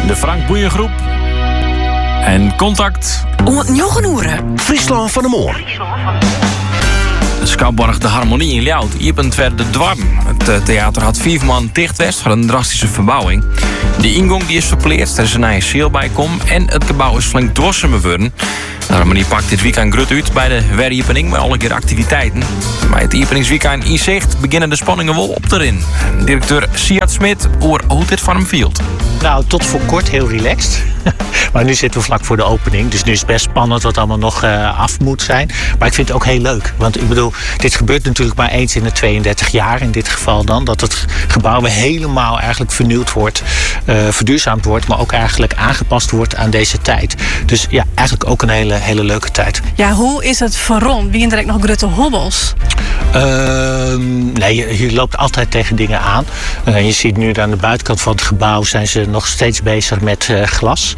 de Frank Boeiengroep. En Contact. Om het Njogenoeren. Friesland van de Moor. De Schouwborg De Harmonie in Ljouwt iepend werd de dwarm. Het theater had 4 maanden dicht geweest voor een drastische verbouwing. De ingang die is verpleerd, er is een nieuwe seel bij kom en het gebouw is flink doorsummerd worden. De Harmonie pakt dit weekend grut uit bij de werjepening met alle keer activiteiten. Bij het openingsweekend in zicht beginnen de spanningen wel op te rin. Directeur Siad Smit hoe dit van hem viel. Nou, tot voor kort heel relaxed. Maar nu zitten we vlak voor de opening. Dus nu is het best spannend wat allemaal nog af moet zijn. Maar ik vind het ook heel leuk. Want ik bedoel, dit gebeurt natuurlijk maar eens in de 32 jaar in dit geval dan. Dat het gebouw weer helemaal eigenlijk vernieuwd wordt. Verduurzaamd wordt. Maar ook eigenlijk aangepast wordt aan deze tijd. Dus ja, eigenlijk ook een hele leuke tijd. Ja, hoe is het voor Ron? Wie direct nog grote hobbels? Nee, je loopt altijd tegen dingen aan. Je ziet nu aan de buitenkant van het gebouw zijn ze nog steeds bezig met glas.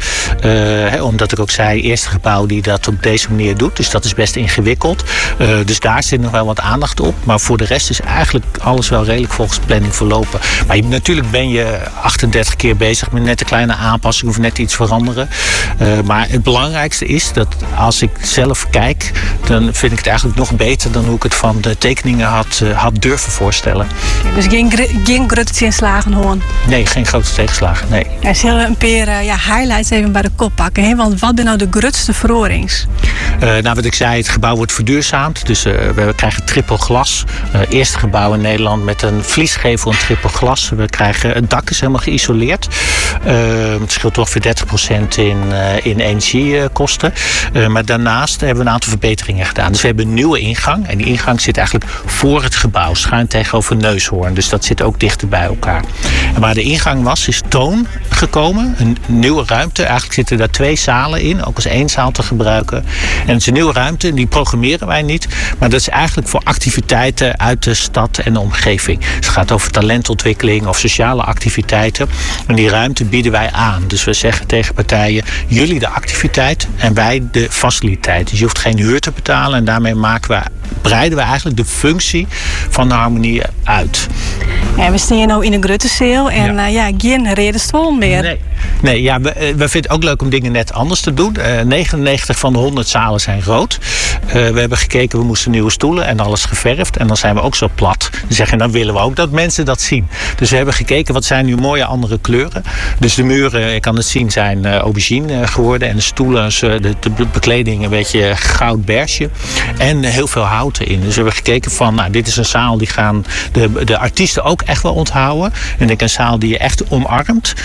Omdat ik ook zei, het eerste gebouw die dat op deze manier doet. Dus dat is best ingewikkeld. Dus daar zit nog wel wat aandacht op. Maar voor de rest is eigenlijk alles wel redelijk volgens planning verlopen. Maar natuurlijk ben je 38 keer bezig met net een kleine aanpassing of net iets veranderen. Maar het belangrijkste is dat als ik zelf kijk, dan vind ik het eigenlijk nog beter dan hoe ik het van de tekeningen had durven voorstellen. Dus geen grote tegenslagen hoor? Nee, geen grote tegenslagen, nee. Er zullen een paar highlights even bij de kop pakken. Hè? Want wat zijn nou de grootste verorings? Nou, wat ik zei, het gebouw wordt verduurzaamd. Dus we krijgen triple glas. Eerste gebouw in Nederland met een vliesgevel en triple glas. We krijgen, het dak is helemaal geïsoleerd. Het scheelt ongeveer 30% in energiekosten. Maar daarnaast hebben we een aantal verbeteringen gedaan. Dus we hebben een nieuwe ingang. En die ingang zit eigenlijk voor het gebouw, schuin tegenover Neushoorn. Dus dat zit ook dichter bij elkaar. En waar de ingang was, is Toon gekomen. Een nieuwe ruimte. Eigenlijk zitten daar 2 zalen in, ook als 1 zaal te gebruiken. En het is een nieuwe ruimte, en die programmeren wij niet. Maar dat is eigenlijk voor activiteiten uit de stad en de omgeving. Dus het gaat over talentontwikkeling of sociale activiteiten. En die ruimte bieden wij aan. Dus we zeggen tegen partijen, jullie de activiteit en wij de faciliteit. Dus je hoeft geen huur te betalen en daarmee breiden we eigenlijk de functie van de Harmonie uit. Ja, we staan hier nu in een grote en geen redestol meer. Nee, ja, we vinden het ook leuk om dingen net anders te doen. 99 van de 100 zalen zijn rood. We hebben gekeken, we moesten nieuwe stoelen en alles geverfd. En dan zijn we ook zo plat. Dan willen we ook dat mensen dat zien. Dus we hebben gekeken, wat zijn nu mooie andere kleuren. Dus de muren, ik kan het zien, zijn aubergine geworden. En de stoelen, de bekleding een beetje goud-beige. En heel veel houten in. Dus we hebben gekeken van, nou, dit is een zaal die gaan de artiesten ook echt wel onthouden. En ik een zaal die je echt omarmt.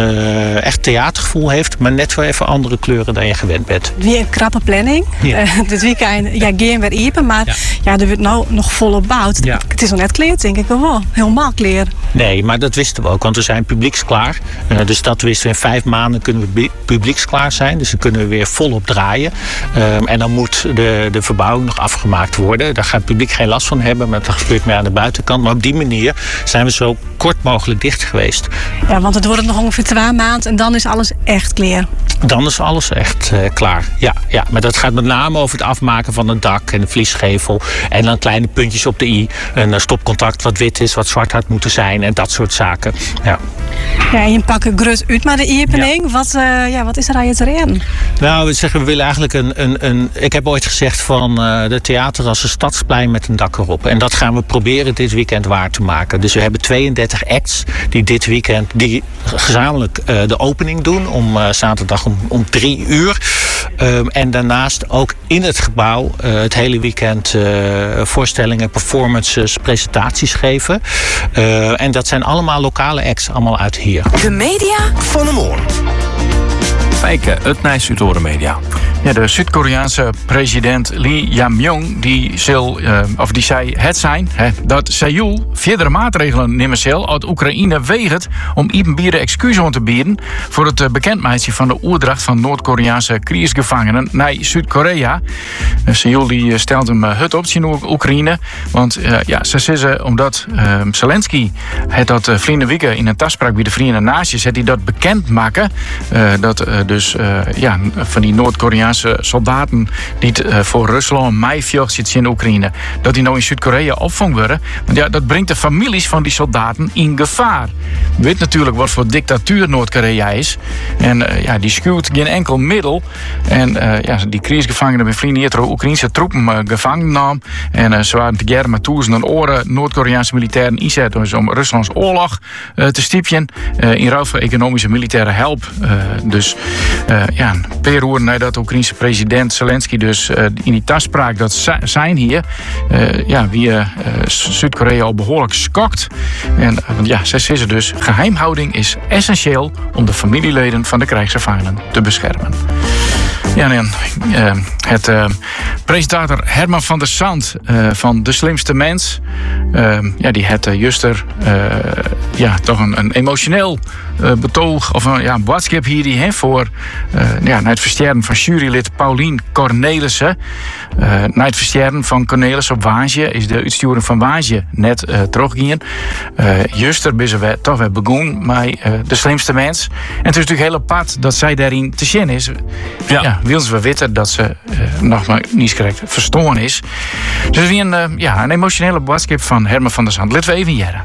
Echt theatergevoel heeft, maar net wel even andere kleuren dan je gewend bent. Weer een krappe planning. Ja. Dit weekend geen weer iepen, maar er wordt nou nog volop bouwd. Ja. Het is nog net kleer, denk ik wel. Helemaal kleer. Nee, maar dat wisten we ook, want we zijn publieksklaar. Dus dat wisten we in 5 maanden kunnen we publieksklaar zijn. Dus dan kunnen we weer volop draaien. En dan moet de verbouwing nog afgemaakt worden. Daar gaat het publiek geen last van hebben, maar dat gebeurt meer aan de buitenkant. Maar op die manier zijn we zo kort mogelijk dicht geweest. Ja, want het wordt nog ongeveer 2 maanden en dan is alles echt klaar. Dan is alles echt klaar. Ja, maar dat gaat met name over het afmaken van het dak en de vliesgevel. En dan kleine puntjes op de i. Een stopcontact wat wit is, wat zwart had moeten zijn. En dat soort zaken. Ja, je pakt grut uit maar de iepening. Ja. Wat is er aan je te reden? Nou, we willen eigenlijk ik heb ooit gezegd van de theater als een stadsplein met een dak erop. En dat gaan we proberen dit weekend waar te maken. Dus we hebben 32 acts die dit weekend gezamenlijk de opening doen. Zaterdag om 3 uur. En daarnaast ook in het gebouw het hele weekend voorstellingen, performances, presentaties geven. En dat zijn allemaal lokale acts, allemaal uit hier. De media van de Moor. Fijke, het Nijs Utoren Media. Ja, de Zuid-Koreaanse president Lee Jae-myung die zei het zijn dat Seoul verdere maatregelen nemen zal uit Oekraïne weigert om Ipenbieren excuses te bieden voor het bekendmaken van de oerdracht van Noord-Koreaanse krijgsgevangenen naar Zuid-Korea. Seoul die stelt hem het op in Oekraïne, want ze zeggen omdat Zelensky het dat vrienden weken in een taspraak bij de Verenigde Naties het hij dat bekend maken dat van die Noord-Koreaanse Noord-Koreaanse soldaten die voor Rusland meivjocht zitten in Oekraïne, dat die nou in Zuid-Korea opvangen worden. Want ja, dat brengt de families van die soldaten in gevaar. Je weet natuurlijk wat voor dictatuur Noord-Korea is. En die schuwt geen enkel middel. En die krijgsgevangenen bij vrienden hier Oekraïnse troepen gevangen nam. En ze waren te met duizenden oren Noord-Koreaanse militairen inzet dus om Ruslands oorlog te stipjen. In ruil voor economische militaire help. Dus een paar uur nadat de Oekraïnse president Zelensky dus in die tas spraak dat zijn hier. Wie Zuid-Korea al behoorlijk schokt. En zij zeggen dus, geheimhouding is essentieel om de familieleden van de krijgsgevangenen te beschermen. Ja, en het presentator Herman van der Zand van De Slimste Mens. Die had juster toch een emotioneel betoog of een boodschap hier voor naar het versterken van jurylid Paulien Cornelissen. Na het versterken van Cornelissen op Waasje is de uitsturing van Waasje net teruggegaan. Juster ben ze toch weer begonnen met De Slimste Mens. En het is natuurlijk heel apart dat zij daarin te zien is. Wil ze weten dat ze nog maar niet correct verstoren is. Dus weer een emotionele boodschap van Herman van der Zand. Laten we even jaren.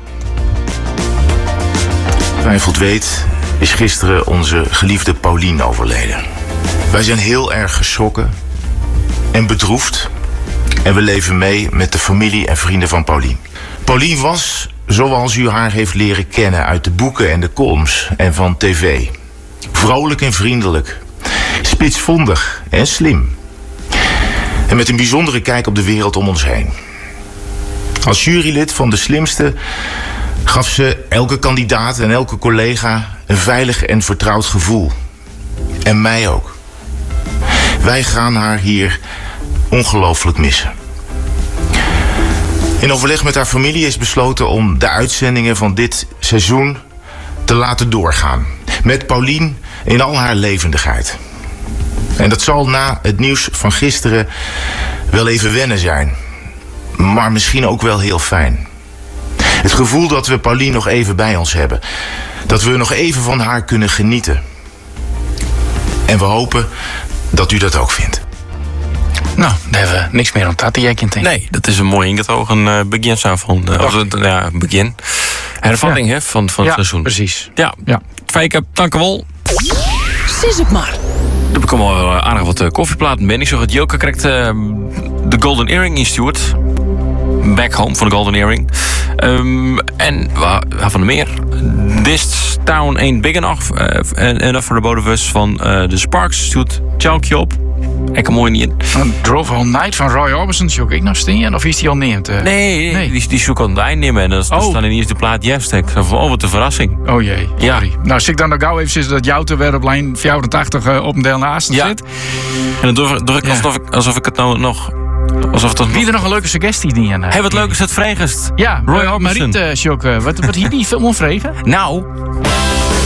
Wijfelt weet is gisteren onze geliefde Paulien overleden. Wij zijn heel erg geschrokken en bedroefd. En we leven mee met de familie en vrienden van Paulien. Paulien was, zoals u haar heeft leren kennen uit de boeken en de columns en van tv. Vrolijk en vriendelijk. Spitsvondig en slim. En met een bijzondere kijk op de wereld om ons heen. Als jurylid van De Slimste gaf ze elke kandidaat en elke collega een veilig en vertrouwd gevoel. En mij ook. Wij gaan haar hier ongelooflijk missen. In overleg met haar familie is besloten om de uitzendingen van dit seizoen te laten doorgaan. Met Paulien in al haar levendigheid. En dat zal na het nieuws van gisteren wel even wennen zijn. Maar misschien ook wel heel fijn. Het gevoel dat we Paulien nog even bij ons hebben. Dat we nog even van haar kunnen genieten. En we hopen dat u dat ook vindt. Nou, daar hebben we niks meer aan dat jij kent. Nee, dat is een mooi ingetogen beginsavond. Begin. Hervatting van het seizoen. Precies. Ja. Fijke, dank u wel. Sis het maar. Er komen wel aardig wat koffieplaten ben. Ik zag het Joker krijgt de Golden Earring instuurd. Back home van de Golden Earring. En wat van de meer. This town ain't big enough. En voor de bodemwus van de Sparks stuurt Chalkje op. Echt mooi niet in. Drove All Night van Roy Orbison zoek ik nog steen. Of is die al neemt? Nee. Die zoek aan het eind nemen. En dat staat in eerst de plaat Jefstek. Wat een verrassing. Oh jee. Ja. Sorry. Nou, zie ik dan nog gauw even dat jou te weer op lijn 84 op een deel naast zit. En dan doe ik alsof ik het nou nog... Wie er nog een leuke suggestie die aan? Wat leuk is het vregest. Ja, Roy Orbison. Mariet, wat hier die film onvregen? Nou...